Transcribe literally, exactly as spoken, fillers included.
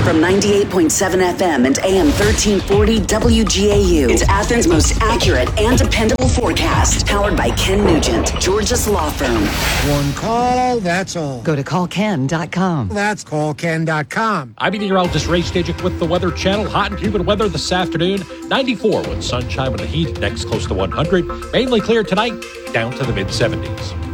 From ninety-eight point seven F M and A M thirteen forty W G A U, it's Athens' most accurate and dependable forecast. Powered by Ken Nugent, Georgia's law firm. One call, that's all. Go to call ken dot com. That's call ken dot com. I'm meteorologist Ray Stajic with the Weather Channel. Hot and humid weather this afternoon. ninety-four with sunshine with the heat. Next close to one hundred. Mainly clear tonight, down to the mid seventies.